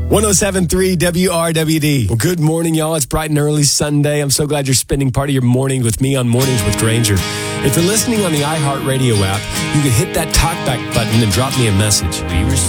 107.3 WRWD. Well, good morning, y'all. It's bright and early Sunday. I'm so glad you're spending part of your morning with me on Mornings with Granger. If you're listening on the iHeartRadio app, you can hit that talkback button and drop me a message.